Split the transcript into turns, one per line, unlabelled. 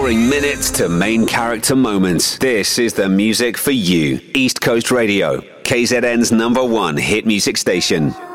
Exploring minutes to main character moments. This is the music for you. East Coast Radio, KZN's #1 hit music station.